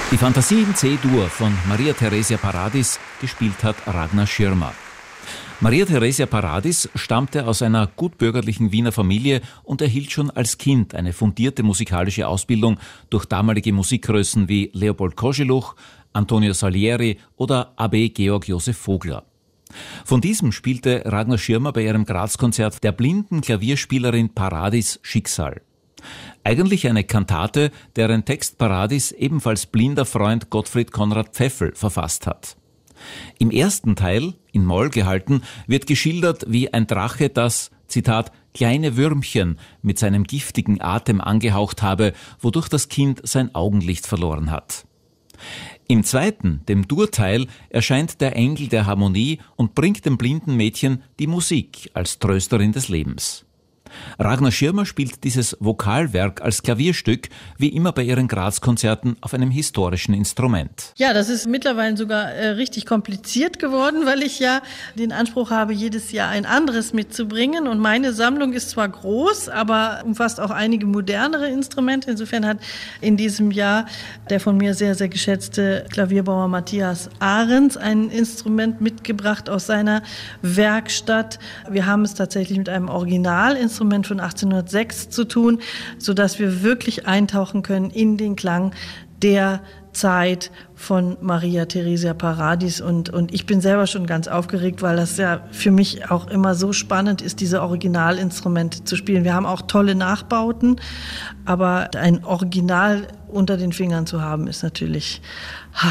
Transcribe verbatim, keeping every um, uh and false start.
Die Fantasie in C-Dur von Maria Theresia Paradis gespielt hat Ragnar Schirmer. Maria Theresia Paradis stammte aus einer gutbürgerlichen Wiener Familie und erhielt schon als Kind eine fundierte musikalische Ausbildung durch damalige Musikgrößen wie Leopold Kozeluch, Antonio Salieri oder A B Georg Josef Vogler. Von diesem spielte Ragnar Schirmer bei ihrem Graz-Konzert der blinden Klavierspielerin Paradis Schicksal. Eigentlich eine Kantate, deren Text Paradis ebenfalls blinder Freund Gottfried Konrad Pfeffel verfasst hat. Im ersten Teil, in Moll gehalten, wird geschildert, wie ein Drache das, Zitat, kleine Würmchen mit seinem giftigen Atem angehaucht habe, wodurch das Kind sein Augenlicht verloren hat. Im zweiten, dem Dur-Teil, erscheint der Engel der Harmonie und bringt dem blinden Mädchen die Musik als Trösterin des Lebens. Ragnar Schirmer spielt dieses Vokalwerk als Klavierstück, wie immer bei ihren Graz-Konzerten, auf einem historischen Instrument. Ja, das ist mittlerweile sogar äh, richtig kompliziert geworden, weil ich ja den Anspruch habe, jedes Jahr ein anderes mitzubringen. Und meine Sammlung ist zwar groß, aber umfasst auch einige modernere Instrumente. Insofern hat in diesem Jahr der von mir sehr, sehr geschätzte Klavierbauer Matthias Ahrens ein Instrument mitgebracht aus seiner Werkstatt. Wir haben es tatsächlich mit einem Originalinstrument von achtzehnhundertsechs zu tun, sodass wir wirklich eintauchen können in den Klang der Zeit von Maria Theresia Paradis. Und, und ich bin selber schon ganz aufgeregt, weil das ja für mich auch immer so spannend ist, diese Originalinstrumente zu spielen. Wir haben auch tolle Nachbauten, aber ein Original unter den Fingern zu haben, ist natürlich